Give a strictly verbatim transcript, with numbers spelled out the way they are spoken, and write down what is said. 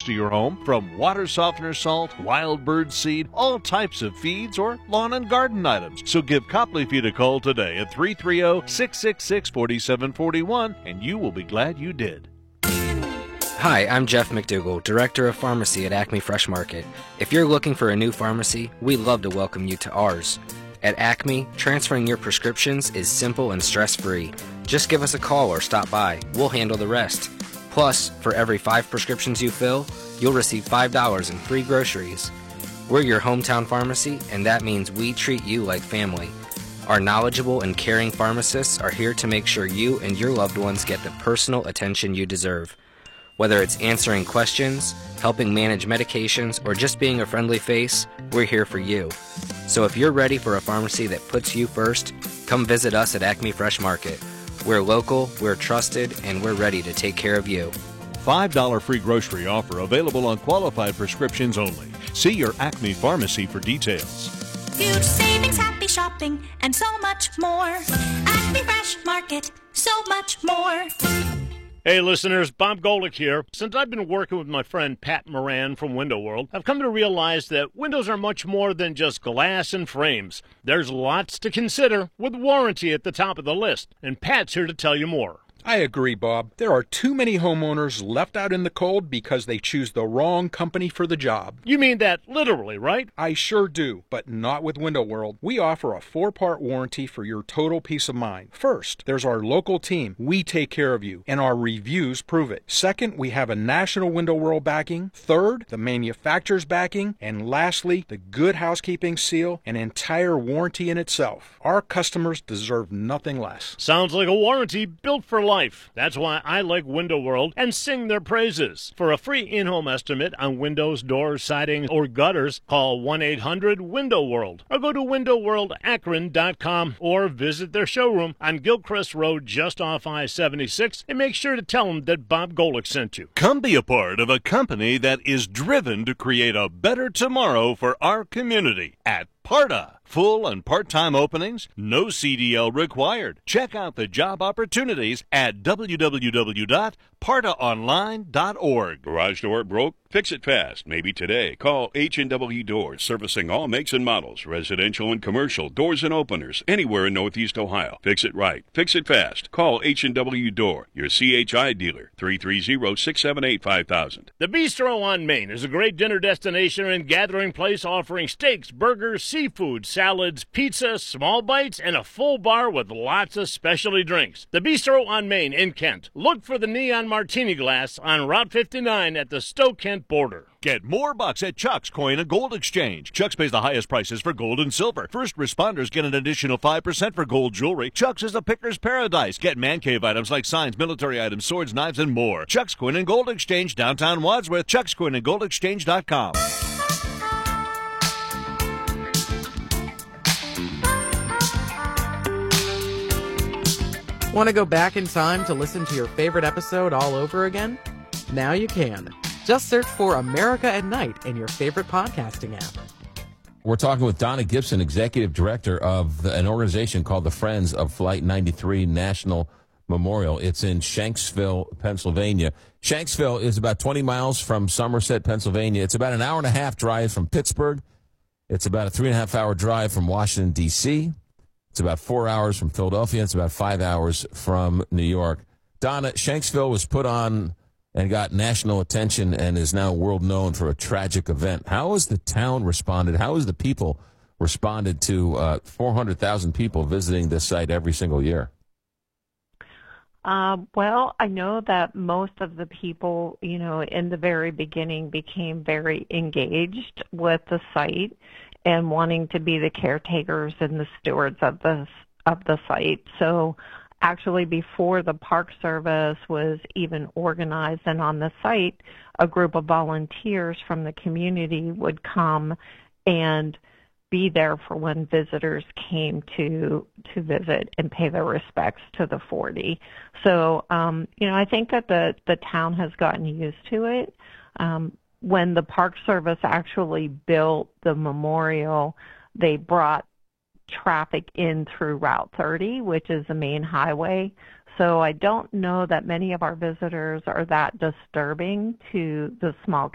to your home, from water softener salt, wild bird seed, all types of feeds, or lawn and garden items. So give Copley Feed a call today at three three zero, six six six, four seven four one, and you will be glad you did. Hi, I'm Jeff McDougall, Director of Pharmacy at Acme Fresh Market. If you're looking for a new pharmacy, we'd love to welcome you to ours. At Acme, transferring your prescriptions is simple and stress-free. Just give us a call or stop by. We'll handle the rest. Plus, for every five prescriptions you fill, you'll receive five dollars in free groceries. We're your hometown pharmacy, and that means we treat you like family. Our knowledgeable and caring pharmacists are here to make sure you and your loved ones get the personal attention you deserve. Whether it's answering questions, helping manage medications, or just being a friendly face, we're here for you. So if you're ready for a pharmacy that puts you first, come visit us at Acme Fresh Market. We're local, we're trusted, and we're ready to take care of you. five dollars free grocery offer available on qualified prescriptions only. See your Acme pharmacy for details. Huge savings, happy shopping, and so much more. Acme Fresh Market, so much more. Hey listeners, Bob Golick here. Since I've been working with my friend Pat Moran from Window World, I've come to realize that windows are much more than just glass and frames. There's lots to consider, with warranty at the top of the list, and Pat's here to tell you more. I agree, Bob. There are too many homeowners left out in the cold because they choose the wrong company for the job. You mean that literally, right? I sure do, but not with Window World. We offer a four-part warranty for your total peace of mind. First, there's our local team. We take care of you, and our reviews prove it. Second, we have a national Window World backing. Third, the manufacturer's backing. And lastly, the Good Housekeeping seal, an entire warranty in itself. Our customers deserve nothing less. Sounds like a warranty built for life. That's why I like Window World and sing their praises. For a free in-home estimate on windows, doors, siding, or gutters, call one eight hundred window world or go to window world akron dot com or visit their showroom on Gilchrist Road just off I seventy-six and make sure to tell them that Bob Golick sent you. Come be a part of a company that is driven to create a better tomorrow for our community at Parta. Full and part-time openings, no C D L required. Check out the job opportunities at w w w dot parta online dot org. Garage door broke? Fix it fast. Maybe today. Call H and W Doors, servicing all makes and models, residential and commercial, doors and openers, anywhere in Northeast Ohio. Fix it right. Fix it fast. Call H and W Door, your C H I dealer, three three zero, six seven eight, five thousand. The Bistro on Main is a great dinner destination and gathering place offering steaks, burgers, seafood, salads, pizza, small bites, and a full bar with lots of specialty drinks. The Bistro on Main in Kent. Look for the neon martini glass on Route fifty-nine at the Stowe-Kent border. Get more bucks at Chuck's Coin and Gold Exchange. Chuck's pays the highest prices for gold and silver. First responders get an additional five percent for gold jewelry. Chuck's is a picker's paradise. Get man cave items like signs, military items, swords, knives, and more. Chuck's Coin and Gold Exchange, downtown Wadsworth. chucks coin and gold exchange dot com. Want to go back in time to listen to your favorite episode all over again? Now you can. Just search for America at Night in your favorite podcasting app. We're talking with Donna Gibson, Executive Director of the, an organization called the Friends of Flight ninety-three National Memorial. It's in Shanksville, Pennsylvania. Shanksville is about twenty miles from Somerset, Pennsylvania. It's about an hour and a half drive from Pittsburgh. It's about a three and a half hour drive from Washington, D C It's about four hours from Philadelphia. It's about five hours from New York. Donna, Shanksville was put on and got national attention and is now world known for a tragic event. How has the town responded? How has the people responded to uh, four hundred thousand people visiting this site every single year? Uh, well, I know that most of the people, you know, in the very beginning became very engaged with the site and wanting to be the caretakers and the stewards of the, of the site. So actually, before the Park Service was even organized and on the site, a group of volunteers from the community would come and be there for when visitors came to to visit and pay their respects to the forty. So, um, you know, I think that the, the town has gotten used to it. Um, when the Park Service actually built the memorial, they brought traffic in through Route thirty, which is the main highway. So I don't know that many of our visitors are that disturbing to the small